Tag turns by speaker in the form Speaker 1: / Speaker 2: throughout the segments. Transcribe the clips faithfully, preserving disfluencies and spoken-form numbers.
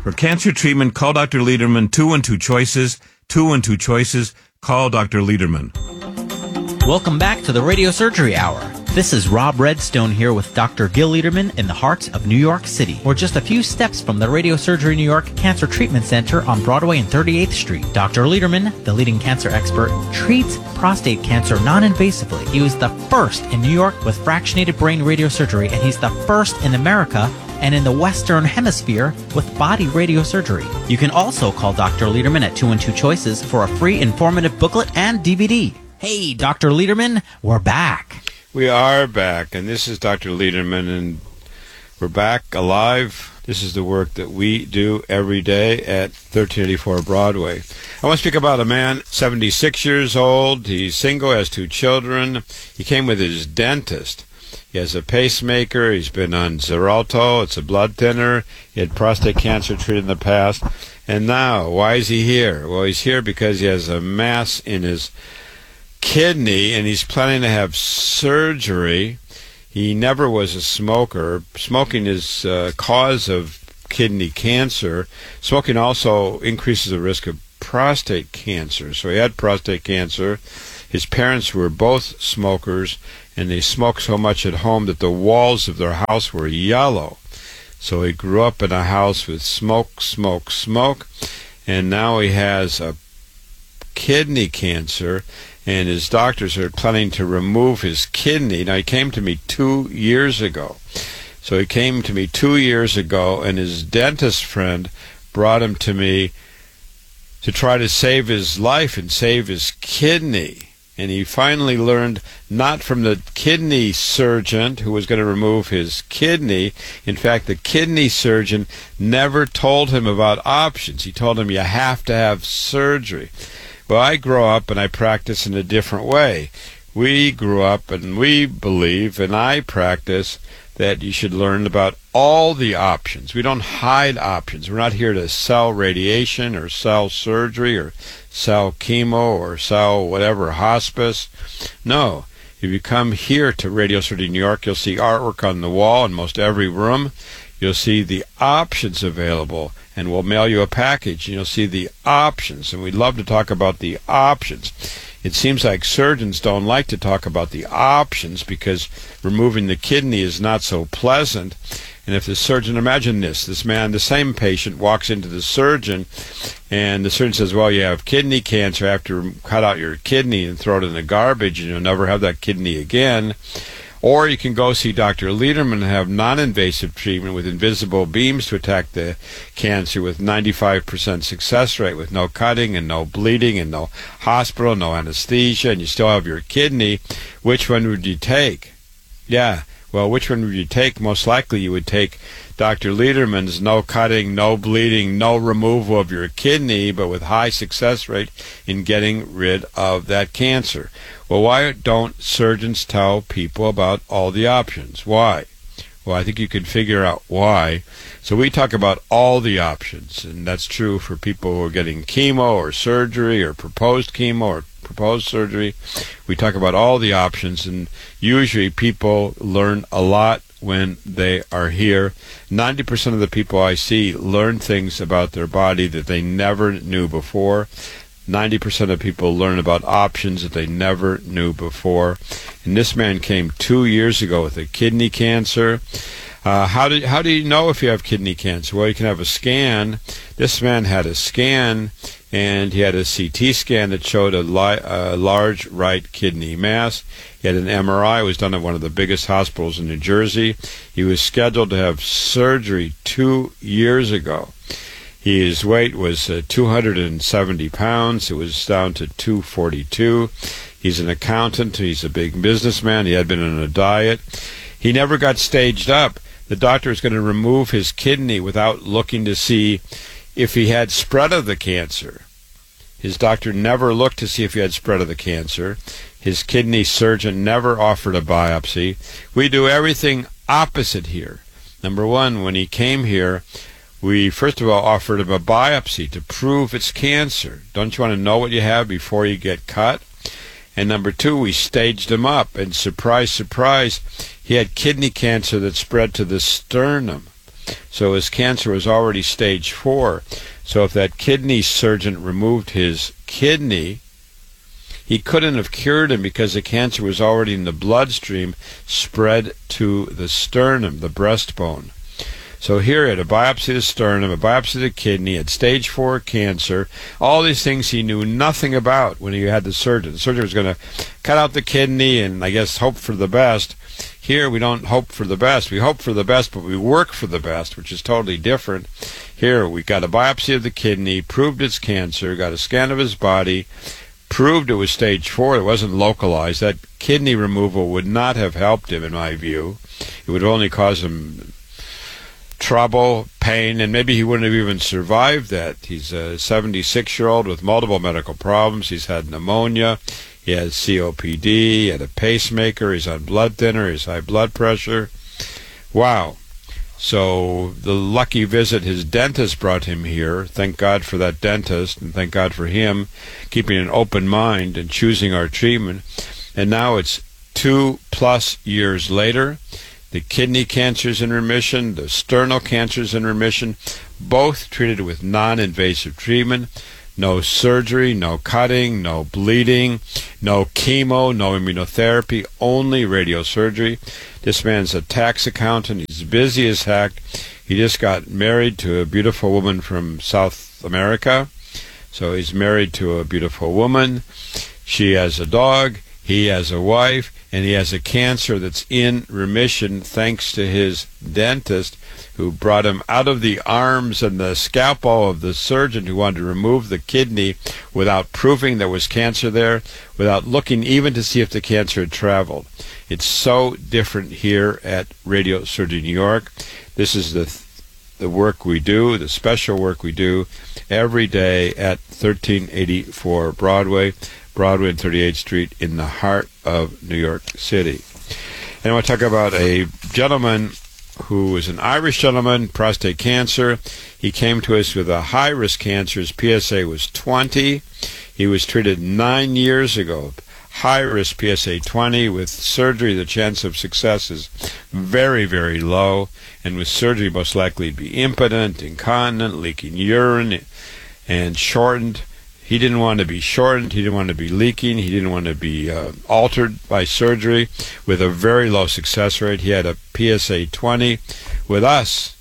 Speaker 1: For cancer treatment, call Doctor Lederman. Two and two choices. Two and two choices. Call Doctor Lederman.
Speaker 2: Welcome back to the Radio Surgery Hour. This is Rob Redstone here with Doctor Gil Lederman in the heart of New York City. We're just a few steps from the Radio Surgery New York Cancer Treatment Center on Broadway and thirty-eighth Street. Doctor Lederman, the leading cancer expert, treats prostate cancer non-invasively. He was the first in New York with fractionated brain radiosurgery, and he's the first in America and in the Western Hemisphere with body radiosurgery. You can also call Doctor Lederman at two and two choices for a free informative booklet and D V D. Hey, Doctor Lederman, we're back.
Speaker 3: We are back, and this is Doctor Lederman, and we're back alive. This is the work that we do every day at thirteen eighty-four Broadway. I want to speak about a man, seventy-six years old. He's single, has two children. He came with his dentist. He has a pacemaker. He's been on Xarelto. It's a blood thinner. He had prostate cancer treated in the past. And now, why is he here? Well, he's here because he has a mass in his kidney, and he's planning to have surgery. He never was a smoker. Smoking is a cause of kidney cancer. Smoking also increases the risk of prostate cancer. So he had prostate cancer. His parents were both smokers, and they smoked so much at home that the walls of their house were yellow. So he grew up in a house with smoke, smoke, smoke, and now he has a kidney cancer, and his doctors are planning to remove his kidney. Now, he came to me two years ago. So he came to me two years ago, and his dentist friend brought him to me to try to save his life and save his kidney. And he finally learned, not from the kidney surgeon who was going to remove his kidney. In fact, the kidney surgeon never told him about options. He told him, you have to have surgery. Well, I grew up and I practice in a different way. We grew up and we believe, and I practice, that you should learn about all the options. We don't hide options. We're not here to sell radiation or sell surgery or sell chemo or sell whatever, hospice. No. If you come here to Radio Surgery New York, you'll see artwork on the wall in most every room. You'll see the options available, and we'll mail you a package, and you'll see the options, and we'd love to talk about the options. It seems like surgeons don't like to talk about the options because removing the kidney is not so pleasant. And if the surgeon, imagine this, this man, the same patient, walks into the surgeon, and the surgeon says, well, you have kidney cancer, I have to cut out your kidney and throw it in the garbage, and you'll never have that kidney again. Or you can go see Doctor Lederman and have non-invasive treatment with invisible beams to attack the cancer with ninety-five percent success rate, with no cutting and no bleeding and no hospital, no anesthesia, and you still have your kidney. Which one would you take? Yeah, well, which one would you take? Most likely you would take Doctor Lederman's no cutting, no bleeding, no removal of your kidney, but with high success rate in getting rid of that cancer. Well, why don't surgeons tell people about all the options? Why? Well, I think you can figure out why. So we talk about all the options, and that's true for people who are getting chemo or surgery or proposed chemo or proposed surgery. We talk about all the options, and usually people learn a lot when they are here. ninety percent of the people I see learn things about their body that they never knew before. ninety percent of people learn about options that they never knew before. And this man came two years ago with a kidney cancer. Uh, how do how do you know if you have kidney cancer? Well, you can have a scan. This man had a scan, and he had a C T scan that showed a, li a large right kidney mass. He had an M R I. It was done at one of the biggest hospitals in New Jersey. He was scheduled to have surgery two years ago. His weight was uh, two hundred seventy pounds. It was down to two forty-two. He's an accountant. He's a big businessman. He had been on a diet. He never got staged up. The doctor is going to remove his kidney without looking to see if he had spread of the cancer. His doctor never looked to see if he had spread of the cancer. His kidney surgeon never offered a biopsy. We do everything opposite here. Number one, when he came here, we first of all offered him a biopsy to prove it's cancer. Don't you want to know what you have before you get cut? And number two, we staged him up, and surprise, surprise, he had kidney cancer that spread to the sternum. So his cancer was already stage four. So if that kidney surgeon removed his kidney, he couldn't have cured him because the cancer was already in the bloodstream, spread to the sternum, the breastbone. So here, at a biopsy of the sternum, a biopsy of the kidney, at stage four cancer, all these things he knew nothing about when he had the surgeon. The surgeon was going to cut out the kidney and, I guess, hope for the best. Here, we don't hope for the best. We hope for the best, but we work for the best, which is totally different. Here, we got a biopsy of the kidney, proved it's cancer, got a scan of his body, proved it was stage four. It wasn't localized. That kidney removal would not have helped him, in my view. It would have only caused him trouble, pain, and maybe he wouldn't have even survived that. He's a seventy-six-year-old with multiple medical problems. He's had pneumonia. He has C O P D, he had a pacemaker, he's on blood thinner, he's high blood pressure. Wow. So the lucky visit his dentist brought him here. Thank God for that dentist, and thank God for him keeping an open mind and choosing our treatment. And now it's two plus years later. The kidney cancer's in remission, the sternal cancer's in remission, both treated with non-invasive treatment. No surgery, no cutting, no bleeding, no chemo, no immunotherapy, only radiosurgery. This man's a tax accountant. He's busy as heck. He just got married to a beautiful woman from South America. So he's married to a beautiful woman. She has a dog. He has a wife. And he has a cancer that's in remission thanks to his dentist, who brought him out of the arms and the scalpel of the surgeon who wanted to remove the kidney without proving there was cancer there, without looking even to see if the cancer had traveled. It's so different here at Radio Surgery New York. This is the the work we do, the special work we do every day at thirteen eighty-four Broadway, Broadway and thirty-eighth Street in the heart of New York City. And I want to talk about a gentleman who is an Irish gentleman, prostate cancer. He came to us with a high-risk cancer. His P S A was twenty. He was treated nine years ago. High-risk P S A twenty. With surgery, the chance of success is very, very low. And with surgery, most likely to be impotent, incontinent, leaking urine, and shortened. He didn't want to be shortened. He didn't want to be leaking. He didn't want to be uh, altered by surgery. With a very low success rate, he had a P S A twenty. With us,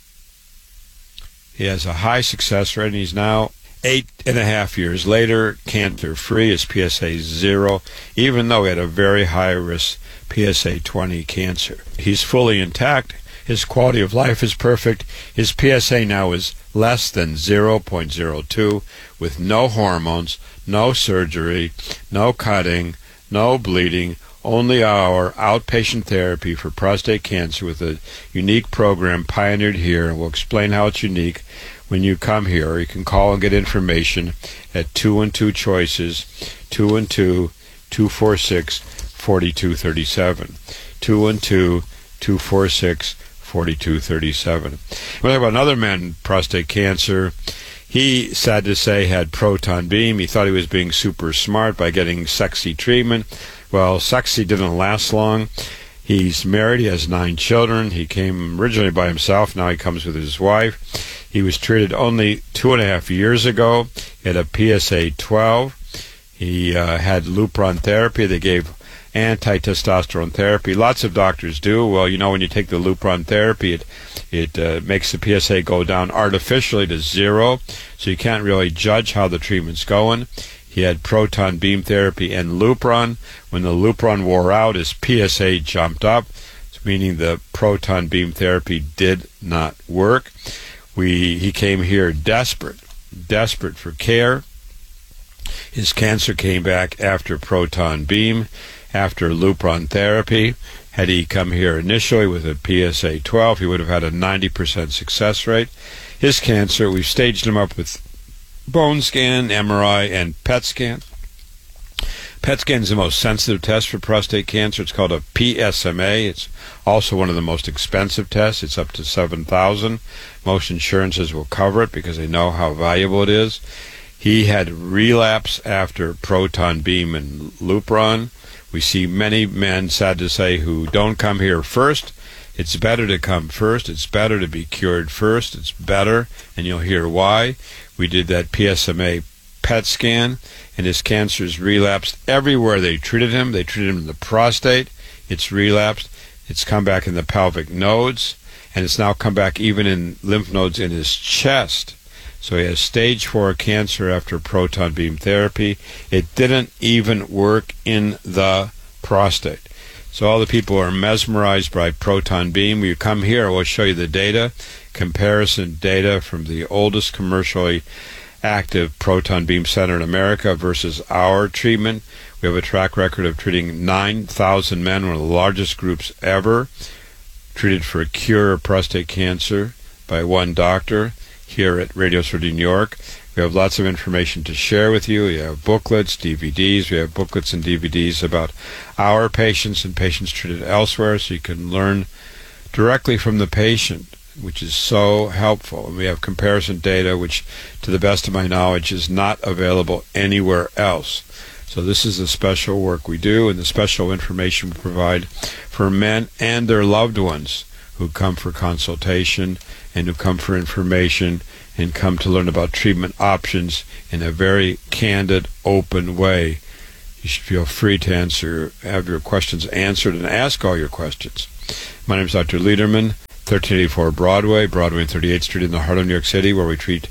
Speaker 3: he has a high success rate, and he's now eight and a half years later, cancer-free. His P S A is zero, even though he had a very high-risk P S A twenty cancer. He's fully intact. His quality of life is perfect. His P S A now is less than zero point zero two, with no hormones, no surgery, no cutting, no bleeding, only our outpatient therapy for prostate cancer with a unique program pioneered here. And we'll explain how it's unique when you come here. You can call and get information at two one two choices, two one two, two four six, four two three seven, two one two, two four six, forty-two thirty-seven. We'll talk about another man with prostate cancer. He, sad to say, had proton beam. He thought he was being super smart by getting sexy treatment. Well, sexy didn't last long. He's married. He has nine children. He came originally by himself. Now he comes with his wife. He was treated only two and a half years ago. He had a P S A twelve. He uh, had Lupron therapy. They gave anti-testosterone therapy. Lots of doctors do. Well, you know, when you take the Lupron therapy, it it uh, makes the P S A go down artificially to zero, so you can't really judge how the treatment's going. He had proton beam therapy and Lupron. When the Lupron wore out, his P S A jumped up, meaning the proton beam therapy did not work. We he came here desperate, desperate for care. His cancer came back after proton beam, after Lupron therapy. Had he come here initially with a P S A twelve, he would have had a ninety percent success rate. His cancer, we've staged him up with bone scan, M R I, and P E T scan. P E T scan is the most sensitive test for prostate cancer. It's called a P S M A. It's also one of the most expensive tests. It's up to seven thousand dollars. Most insurances will cover it because they know how valuable it is. He had relapse after proton beam and Lupron. We see many men, sad to say, who don't come here first It's better to come first. It's better to be cured first. It's better, and you'll hear why. We did that P S M A P E T scan, and his cancer's relapsed everywhere they treated him. They treated him in the prostate. It's relapsed. It's come back in the pelvic nodes, and it's now come back even in lymph nodes in his chest. So he has stage four cancer after proton beam therapy. It didn't even work in the prostate. So all the people who are mesmerized by proton beam, you come here, we'll show you the data, comparison data from the oldest commercially active proton beam center in America versus our treatment. We have a track record of treating nine thousand men, one of the largest groups ever, treated for a cure of prostate cancer by one doctor here at Radio Surgery New York. We have lots of information to share with you. We have booklets, D V Ds. We have booklets and D V Ds about our patients and patients treated elsewhere, so you can learn directly from the patient, which is so helpful. And we have comparison data, which, to the best of my knowledge, is not available anywhere else. So this is the special work we do and the special information we provide for men and their loved ones who come for consultation and who come for information and come to learn about treatment options in a very candid, open way. You should feel free to answer, have your questions answered, and ask all your questions. My name is Doctor Lederman, thirteen eighty-four Broadway, Broadway and thirty-eighth Street in the heart of New York City, where we treat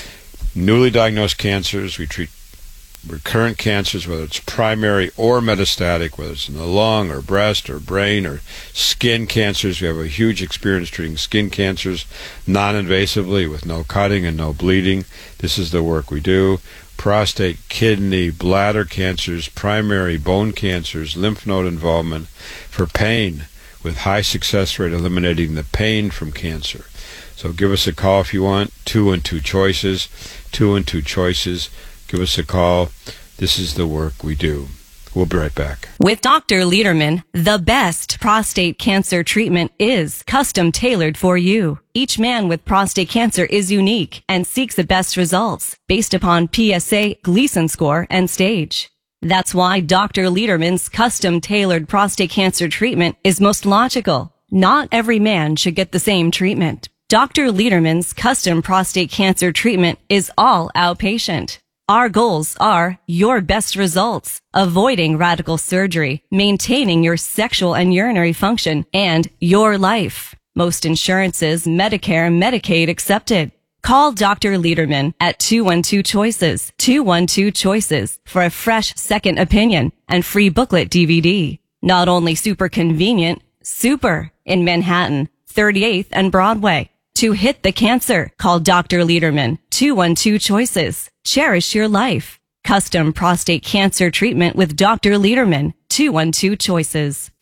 Speaker 3: newly diagnosed cancers. We treat recurrent cancers, whether it's primary or metastatic, whether it's in the lung or breast or brain or skin cancers. We have a huge experience treating skin cancers non-invasively with no cutting and no bleeding. This is the work we do. Prostate, kidney, bladder cancers, primary bone cancers, lymph node involvement for pain with high success rate eliminating the pain from cancer. So give us a call if you want. Two and two choices. Two and two choices. Give us a call. This is the work we do. We'll be right back.
Speaker 4: With Doctor Lederman, the best prostate cancer treatment is custom tailored for you. Each man with prostate cancer is unique and seeks the best results based upon P S A, Gleason score, and stage. That's why Doctor Lederman's custom tailored prostate cancer treatment is most logical. Not every man should get the same treatment. Doctor Lederman's custom prostate cancer treatment is all outpatient. Our goals are your best results, avoiding radical surgery, maintaining your sexual and urinary function, and your life. Most insurances, Medicare, Medicaid accepted. Call Doctor Lederman at two one two choices, two one two choices for a fresh second opinion and free booklet D V D. Not only super convenient, super in Manhattan, thirty-eighth and Broadway. To hit the cancer, call Doctor Lederman, two one two choices. Cherish your life. Custom prostate cancer treatment with Doctor Lederman, two one two choices.